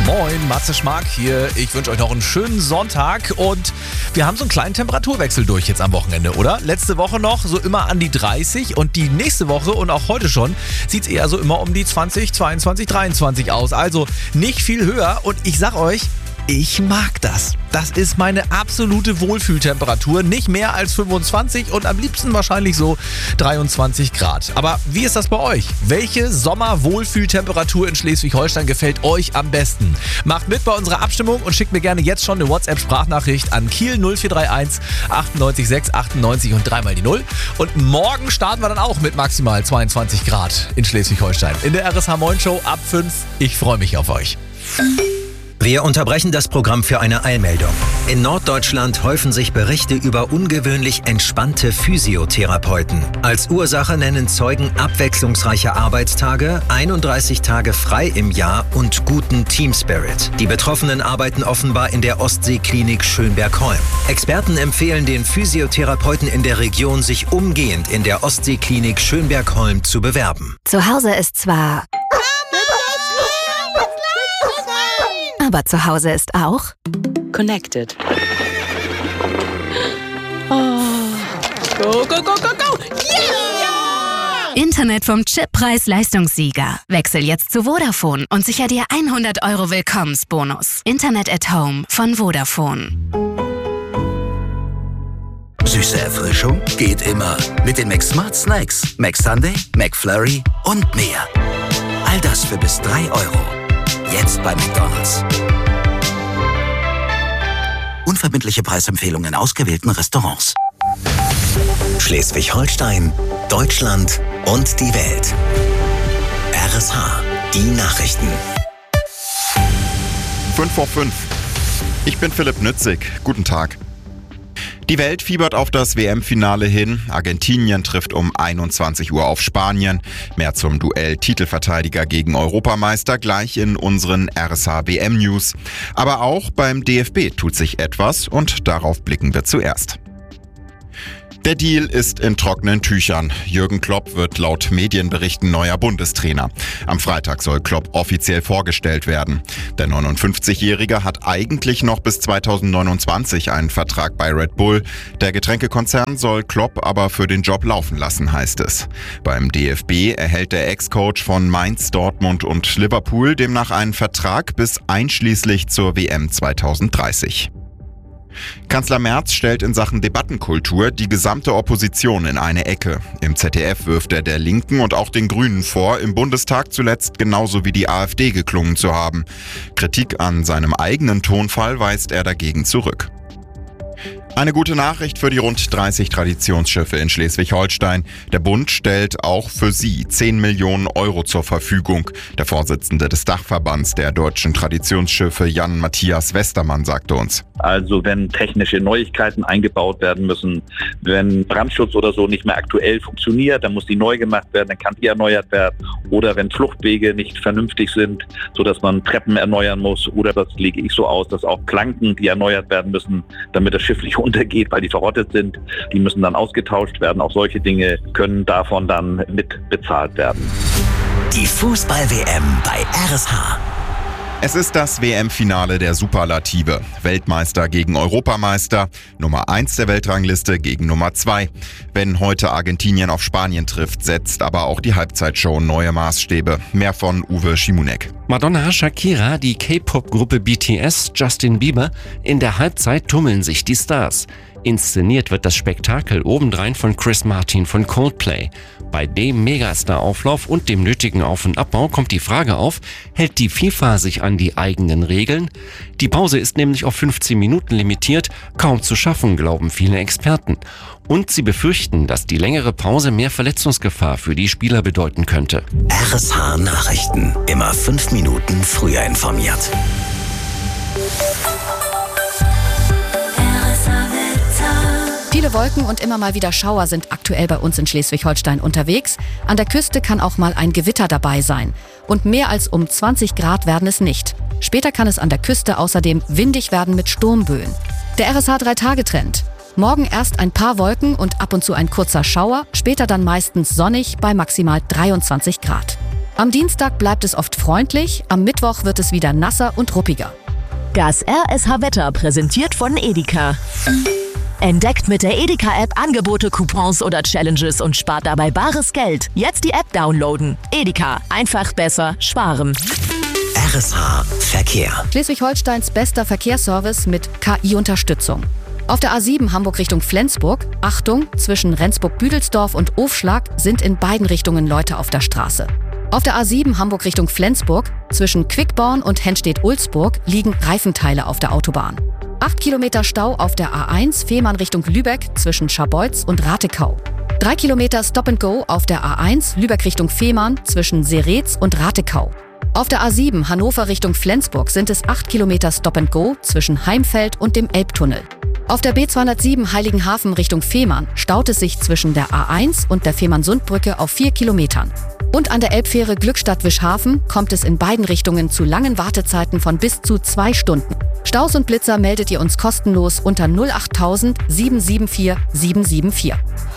Moin, Matze Schmark hier. Ich wünsche euch noch einen schönen Sonntag und wir haben so einen kleinen Temperaturwechsel durch jetzt am Wochenende, oder? Letzte Woche noch so immer an die 30 und die nächste Woche und auch heute schon sieht es eher so immer um die 20, 22, 23 aus. Also nicht viel höher und ich sag euch, ich mag das. Das ist meine absolute Wohlfühltemperatur. Nicht mehr als 25 und am liebsten wahrscheinlich so 23 Grad. Aber wie ist das bei euch? Welche Sommerwohlfühltemperatur in Schleswig-Holstein gefällt euch am besten? Macht mit bei unserer Abstimmung und schickt mir gerne jetzt schon eine WhatsApp-Sprachnachricht an Kiel 0431 98 6 98 und dreimal die 0. Und morgen starten wir dann auch mit maximal 22 Grad in Schleswig-Holstein. In der RSH Moin Show ab 5. Ich freue mich auf euch. Wir unterbrechen das Programm für eine Eilmeldung. In Norddeutschland häufen sich Berichte über ungewöhnlich entspannte Physiotherapeuten. Als Ursache nennen Zeugen abwechslungsreiche Arbeitstage, 31 Tage frei im Jahr und guten Teamspirit. Die Betroffenen arbeiten offenbar in der Ostseeklinik Schönberg-Holm. Experten empfehlen den Physiotherapeuten in der Region, sich umgehend in der Ostseeklinik Schönberg-Holm zu bewerben. Zu Hause ist zwar... Aber zu Hause ist auch Connected. Oh. Go, go, go, go, go! Yeah! Internet vom Chippreis-Leistungssieger. Wechsel jetzt zu Vodafone und sicher dir 100 € Willkommensbonus. Internet at Home von Vodafone. Süße Erfrischung geht immer mit den McSmart Snacks, McSunday, McFlurry und mehr. All das für bis 3 €. Jetzt bei McDonald's. Unverbindliche Preisempfehlungen in ausgewählten Restaurants. Schleswig-Holstein, Deutschland und die Welt. RSH, die Nachrichten. 5:05. Ich bin Philipp Nützig. Guten Tag. Die Welt fiebert auf das WM-Finale hin. Argentinien trifft um 21 Uhr auf Spanien. Mehr zum Duell Titelverteidiger gegen Europameister gleich in unseren RSH-WM-News. Aber auch beim DFB tut sich etwas und darauf blicken wir zuerst. Der Deal ist in trockenen Tüchern. Jürgen Klopp wird laut Medienberichten neuer Bundestrainer. Am Freitag soll Klopp offiziell vorgestellt werden. Der 59-Jährige hat eigentlich noch bis 2029 einen Vertrag bei Red Bull. Der Getränkekonzern soll Klopp aber für den Job laufen lassen, heißt es. Beim DFB erhält der Ex-Coach von Mainz, Dortmund und Liverpool demnach einen Vertrag bis einschließlich zur WM 2030. Kanzler Merz stellt in Sachen Debattenkultur die gesamte Opposition in eine Ecke. Im ZDF wirft er der Linken und auch den Grünen vor, im Bundestag zuletzt genauso wie die AfD geklungen zu haben. Kritik an seinem eigenen Tonfall weist er dagegen zurück. Eine gute Nachricht für die rund 30 Traditionsschiffe in Schleswig-Holstein. Der Bund stellt auch für sie 10 Millionen € zur Verfügung. Der Vorsitzende des Dachverbands der deutschen Traditionsschiffe, Jan Matthias Westermann, sagte uns. Also wenn technische Neuigkeiten eingebaut werden müssen, wenn Brandschutz oder so nicht mehr aktuell funktioniert, dann muss die neu gemacht werden, dann kann die erneuert werden. Oder wenn Fluchtwege nicht vernünftig sind, sodass man Treppen erneuern muss. Oder das lege ich so aus, dass auch Planken, die erneuert werden müssen, damit das Schiff nicht untergeht, weil die verrottet sind. Die müssen dann ausgetauscht werden. Auch solche Dinge können davon dann mit bezahlt werden. Die Fußball-WM bei RSH. Es ist das WM-Finale der Superlative. Weltmeister gegen Europameister, Nummer 1 der Weltrangliste gegen Nummer 2. Wenn heute Argentinien auf Spanien trifft, setzt aber auch die Halbzeitshow neue Maßstäbe. Mehr von Uwe Schimonek. Madonna, Shakira, die K-Pop-Gruppe BTS, Justin Bieber. In der Halbzeit tummeln sich die Stars. Inszeniert wird das Spektakel obendrein von Chris Martin von Coldplay. Bei dem Megastar-Auflauf und dem nötigen Auf- und Abbau kommt die Frage auf, hält die FIFA sich an die eigenen Regeln? Die Pause ist nämlich auf 15 Minuten limitiert, kaum zu schaffen, glauben viele Experten. Und sie befürchten, dass die längere Pause mehr Verletzungsgefahr für die Spieler bedeuten könnte. RSH Nachrichten. Immer 5 Minuten früher informiert. Viele Wolken und immer mal wieder Schauer sind aktuell bei uns in Schleswig-Holstein unterwegs. An der Küste kann auch mal ein Gewitter dabei sein. Und mehr als um 20 Grad werden es nicht. Später kann es an der Küste außerdem windig werden mit Sturmböen. Der RSH 3-Tage-Trend. Morgen erst ein paar Wolken und ab und zu ein kurzer Schauer, später dann meistens sonnig bei maximal 23 Grad. Am Dienstag bleibt es oft freundlich, am Mittwoch wird es wieder nasser und ruppiger. Das RSH-Wetter präsentiert von Edeka. Entdeckt mit der Edeka-App Angebote, Coupons oder Challenges und spart dabei bares Geld. Jetzt die App downloaden. Edeka, einfach besser sparen. RSH Verkehr. Schleswig-Holsteins bester Verkehrsservice mit KI-Unterstützung. Auf der A7 Hamburg Richtung Flensburg, Achtung, zwischen Rendsburg-Büdelsdorf und Ofschlag sind in beiden Richtungen Leute auf der Straße. Auf der A7 Hamburg Richtung Flensburg, zwischen Quickborn und Henstedt-Ulzburg liegen Reifenteile auf der Autobahn. 8 Kilometer Stau auf der A1 Fehmarn Richtung Lübeck zwischen Scharbeutz und Ratekau. 3 Kilometer Stop and Go auf der A1 Lübeck Richtung Fehmarn zwischen Seretz und Ratekau. Auf der A7 Hannover Richtung Flensburg sind es 8 Kilometer Stop and Go zwischen Heimfeld und dem Elbtunnel. Auf der B207 Heiligenhafen Richtung Fehmarn staut es sich zwischen der A1 und der Fehmarn-Sundbrücke auf 4 Kilometern. Und an der Elbfähre Glückstadt-Wischhafen kommt es in beiden Richtungen zu langen Wartezeiten von bis zu 2 Stunden. Staus und Blitzer meldet ihr uns kostenlos unter 08000 774 774.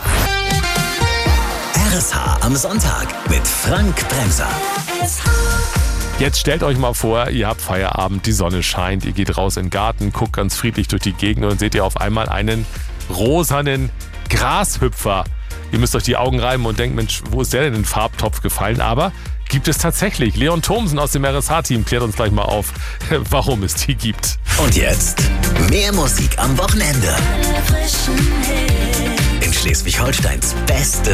RSH am Sonntag mit Frank Bremser. Jetzt stellt euch mal vor, ihr habt Feierabend, die Sonne scheint, ihr geht raus in den Garten, guckt ganz friedlich durch die Gegend und dann seht ihr auf einmal einen rosanen Grashüpfer. Ihr müsst euch die Augen reiben und denkt, Mensch, wo ist der denn in den Farbtopf gefallen? Aber gibt es tatsächlich. Leon Thomsen aus dem RSH-Team klärt uns gleich mal auf, warum es die gibt. Und jetzt mehr Musik am Wochenende. In Schleswig-Holsteins beste